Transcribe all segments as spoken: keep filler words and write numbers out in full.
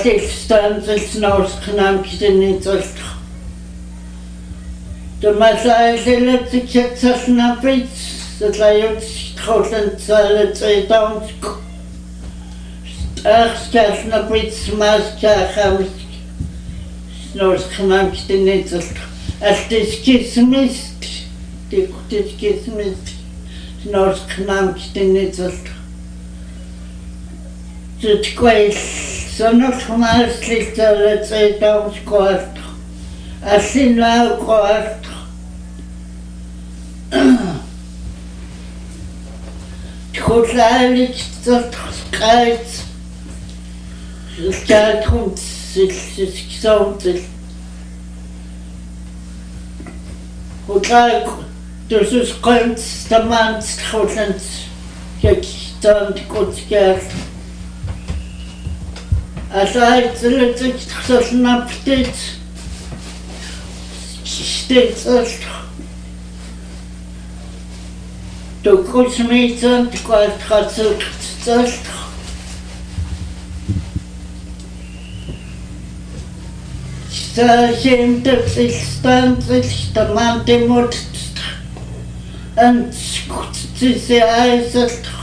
Allilstanzils nousqnaamkitiniitsalluq Tumasaaillatiksatsarnapit satlayut qawlantsaalatsiitauntik Aarskalnapit maaskaaqaamik nousqnaamkitiniitsalluq Altiskismist tikutiskismist nousqnaamkitiniitsalluq Tutquail sonulqmaarslillaalatsiitaunskoart Allinaaqqoart Tqullaalik tsartqaait Iltaatrumt sillisksoortil Qullaaq tususqaint tamaant qullant kaktaant qutskaar Asaaitsillutik tqsalnaptit Stetsalt Tuqusmiitsant qaaltqatsilqtsalt Saahimtapsilstantzil tamantimut Antskuttsisiaisalt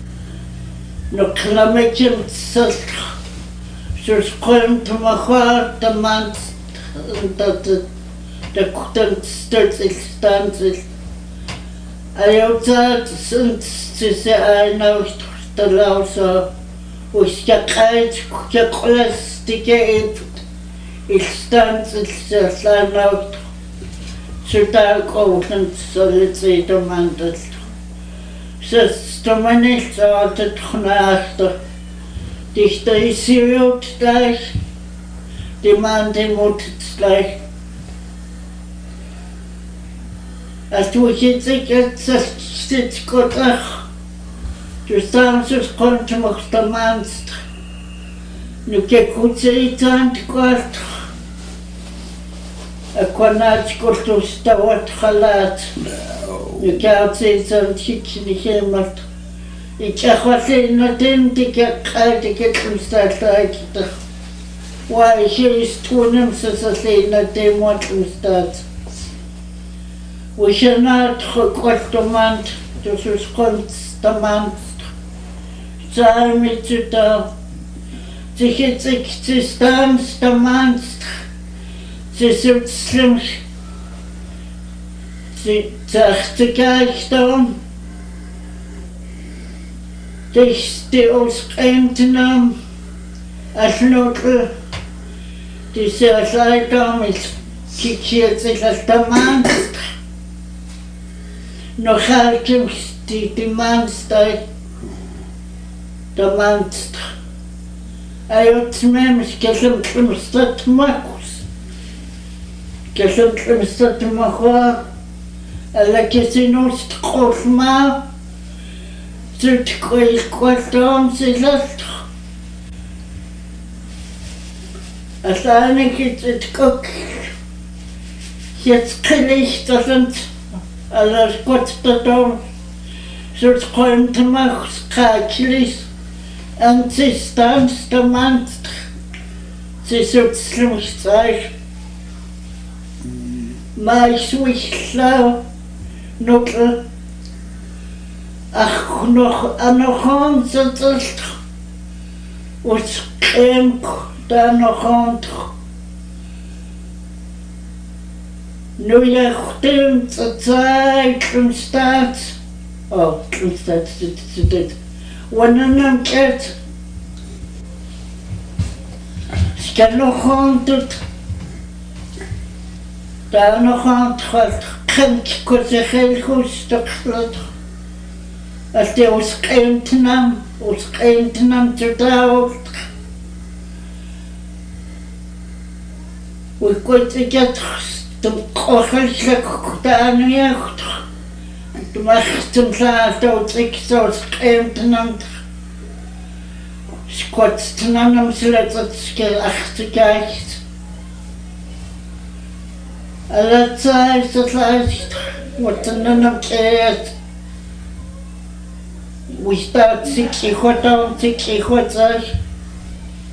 Nuqlamikimtsalt Susqoimtumaxuar tamant tatat Takutantstilstantzil Ajutaat sinttsisiainaucht talausa Uskaqait kuqaqlastikait Ilstantzil sallaanaucht Sutaaqoullant solitsiitamantal Sastamanilsaartatqnaarta Dichtaisiut gleich, die Mann demutet gleich. Als du jetzt jetzt sitzt Gott ach, du sagst, es konnte mich der Mannst. Nu kekutse itant Gott. A konat Gottus dauert halat. Nu kautse itant hikni hemalt. Ik achwasin na dim tikakaiti kitlimstaatlaakita. Wai his tunem sasasin na dim watlimstaat. Wishanat gekwaltomant, dus us konstamant. Zaimituta. Zikitsik zistamstamant. Zisutslim. Zachtikaichtom. Dich die Ausgrentenam, als Notl, die sehr Seite mit kikiert sich als der Mann. Noch halt die die Mannstei, der Mannst. Ayot memes kesem klimstat makus. Kesem klimstat makwa, ala kesinos tqofma. Tutquil quattom silalt. Asane kitsit kok. Jetzt kriegt das und alles Gott da. So kommt machs kaklis. Und sie stanzt der Mann. Sie sitzt mich zeig. Mach ich lau. Nuckel. Ach, noch noch ans ist uns krank da noch und nur ja stimmt Zeit im Staat oh im Staat sitzt das wann geht ich kann noch und da noch und krank kurz hell kurz doch Als die Ausgrentenam, Ausgrentenam zu dauert. Und Gott ich jetzt zum Kochelschlag da nicht. Du machst zum Saat aus X Ausgrentenam. Skotstenam am Sletzke achtzig. Alle Zeit das leicht, und dann am Kehrt. We start six, you got down six, you got